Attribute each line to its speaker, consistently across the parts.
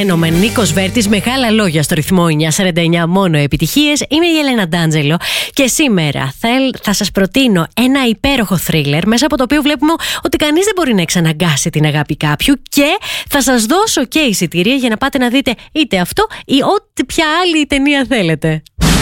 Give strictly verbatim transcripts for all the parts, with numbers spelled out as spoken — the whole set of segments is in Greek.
Speaker 1: Gentleman, Νίκος Βέρτης, μεγάλα λόγια στο ρυθμό εννιά σαράντα εννιά, μόνο επιτυχίες. Είμαι η Έλενα Ντάντζελο και σήμερα θα, θα σας προτείνω ένα υπέροχο θρίλερ μέσα από το οποίο βλέπουμε ότι κανείς δεν μπορεί να εξαναγκάσει την αγάπη κάποιου και θα σας δώσω και εισιτήρια για να πάτε να δείτε είτε αυτό ή ό,τι ποια άλλη ταινία θέλετε.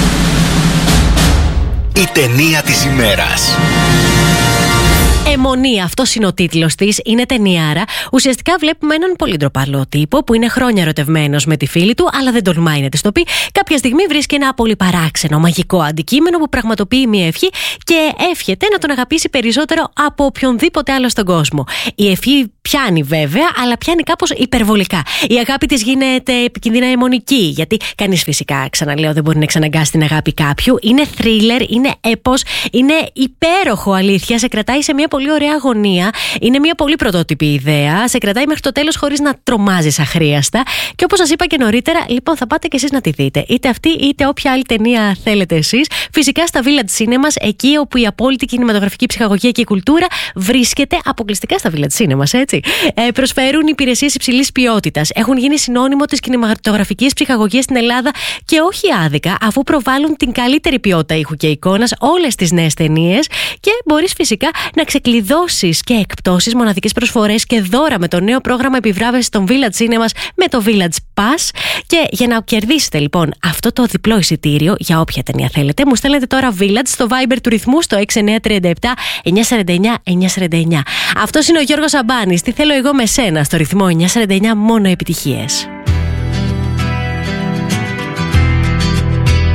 Speaker 2: Η ταινία της ημέρας.
Speaker 1: Αιμονή, αυτός είναι ο τίτλος της, είναι ταινιάρα. Ουσιαστικά βλέπουμε έναν πολύ ντροπαλό τύπο που είναι χρόνια ερωτευμένος με τη φίλη του, αλλά δεν τολμάει να της το πει. Κάποια στιγμή βρίσκει ένα πολύ παράξενο μαγικό αντικείμενο που πραγματοποιεί μια ευχή και εύχεται να τον αγαπήσει περισσότερο από οποιονδήποτε άλλο στον κόσμο. Η ευχή πιάνει βέβαια, αλλά πιάνει κάπως υπερβολικά. Η αγάπη της γίνεται επικίνδυνα αιμονική, γιατί κανείς φυσικά, ξαναλέω, δεν μπορεί να εξαναγκάσει την αγάπη κάποιου. Είναι θρίλερ, είναι έπος, είναι υπέροχο, αλήθεια. Σε κρατάει σε μια πολύ ωραία αγωνία. Είναι μια πολύ πρωτότυπη ιδέα. Σε κρατάει μέχρι το τέλος χωρίς να τρομάζεις αχρίαστα. Και όπως σας είπα και νωρίτερα, λοιπόν, θα πάτε κι εσείς να τη δείτε. Είτε αυτή, είτε όποια άλλη ταινία θέλετε εσείς. Φυσικά στα Village Cinemas, εκεί όπου η απόλυτη κινηματογραφική ψυχαγωγία και η κουλτούρα βρίσκεται αποκλειστικά στα Village Cinemas, έτσι. Ε, προσφέρουν υπηρεσίες υψηλής ποιότητας. Έχουν γίνει συνώνυμο της κινηματογραφικής ψυχαγωγίας στην Ελλάδα και όχι άδικα, αφού προβάλλουν την καλύτερη ποιότητα ήχου και εικόνας όλες τις νέες ταινίες και μπορείς φυσικά να ξεκλειδώσεις και εκπτώσεις, μοναδικές προσφορές και δώρα με το νέο πρόγραμμα επιβράβευσης των Village Cinemas με το Village Pass. Και για να κερδίσετε λοιπόν αυτό το διπλό εισιτήριο για όποια ταινία θέλετε, μου στέλνετε τώρα Village στο Viber του ρυθμού στο έξι εννιά τρία επτά εννιά σαράντα εννιά εννιά σαράντα εννιά. Αυτός είναι ο Γιώργος Αμπάνης. Τι θέλω εγώ με σένα στο ρυθμό εννιά σαράντα εννιά, μόνο επιτυχίες.